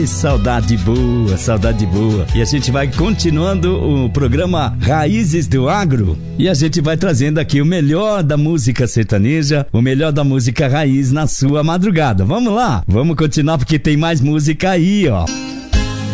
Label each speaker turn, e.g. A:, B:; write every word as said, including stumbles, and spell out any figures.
A: Ê, saudade boa, saudade boa. E a gente vai continuando o programa Raízes do Agro. E a gente vai trazendo aqui o melhor da música sertaneja, o melhor da música raiz na sua madrugada. Vamos lá? Vamos continuar porque tem mais música aí, ó.